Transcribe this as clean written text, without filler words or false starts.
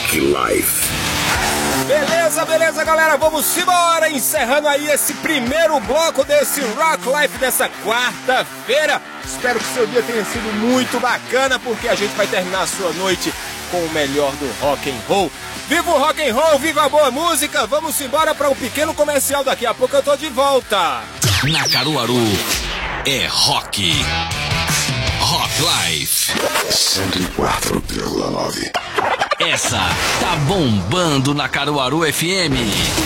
Rock Life. Beleza, galera, vamos embora, encerrando aí esse primeiro bloco desse Rock Life dessa quarta-feira. Espero que seu dia tenha sido muito bacana, porque a gente vai terminar a sua noite com o melhor do rock and roll. Viva o rock and roll, viva a boa música. Vamos embora para um pequeno comercial, daqui a pouco eu tô de volta. Na Caruaru é rock. Rock Life 104,9. Essa tá bombando na Caruaru FM.